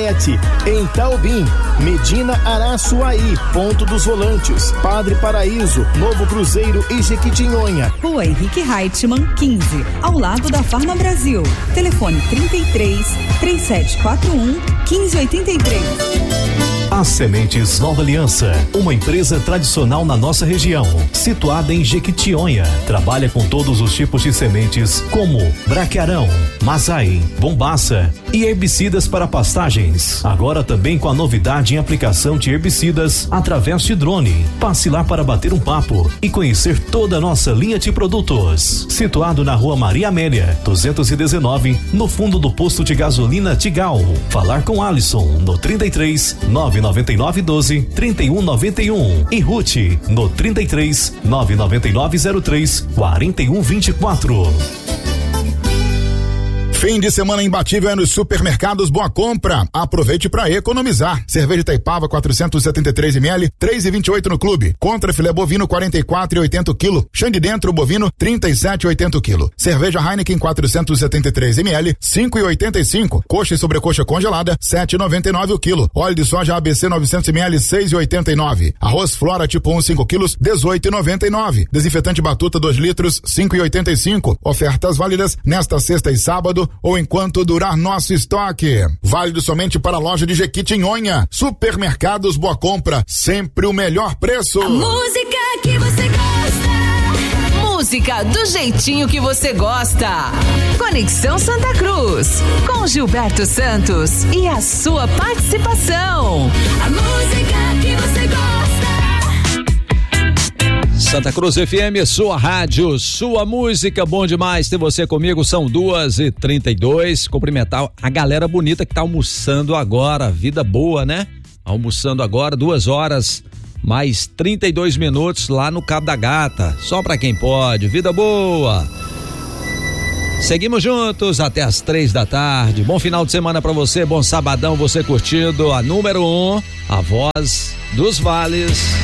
Nanete, em Taubim, Medina Araçuaí, Ponto dos Volantes, Padre Paraíso, Novo Cruzeiro e Jequitinhonha. Rua Henrique Reichmann, 15, ao lado da Farma Brasil. Telefone 33-3741-1583. As Sementes Nova Aliança, uma empresa tradicional na nossa região, situada em Jequitinhonha. Trabalha com todos os tipos de sementes, como braquiarão, mazai, bombaça e herbicidas para pastagens. Agora também com a novidade em aplicação de herbicidas através de drone. Passe lá para bater um papo e conhecer toda a nossa linha de produtos. Situado na Rua Maria Amélia, 219, no fundo do posto de gasolina Tigal. Falar com Alisson no 33-99912-3191 e Ruth no 33-99903-4124. Fim de semana imbatível é nos supermercados Boa Compra. Aproveite para economizar. Cerveja Itaipava 473 ml, 3,28 no clube. Contra filé bovino 44,80 kg. Xande dentro bovino 37,80 kg. Cerveja Heineken 473 ml, 5,85. Coxa e sobrecoxa congelada 7,99 o quilo. Óleo de soja ABC 900 ml, 6,89. Arroz Flora tipo 1 5 kg, 18,99. Desinfetante Batuta 2 litros, 5,85. Ofertas válidas nesta sexta e sábado ou enquanto durar nosso estoque. Válido somente para a loja de Jequitinhonha. Supermercados Boa Compra, sempre o melhor preço. A música que você gosta. Música do jeitinho que você gosta. Conexão Santa Cruz, com Gilberto Santos e a sua participação. A música que você gosta. Santa Cruz FM, sua rádio, sua música, bom demais ter você comigo, são 2h32, cumprimentar a galera bonita que tá almoçando agora, vida boa, né? Almoçando agora, 2 horas, mais 32 minutos lá no Cabo da Gata, só pra quem pode, vida boa. Seguimos juntos até as 3 da tarde, bom final de semana pra você, bom sabadão, você curtindo a número 1, a voz dos vales.